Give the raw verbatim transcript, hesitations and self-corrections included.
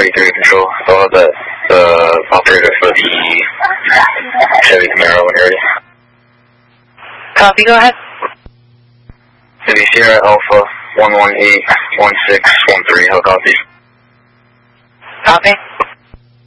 thirty-three control. Follow the, the operator for the Chevy Camaro area. Copy, go ahead. City Sierra Alpha one one eight one six one three, how copy? Copy.